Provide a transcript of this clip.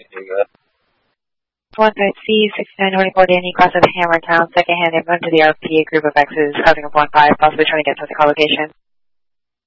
1.C6924 Danny cross of Hammertown, second hand inbound to the RPA group of X's, crossing of 1-5, possibly trying to get to the call location.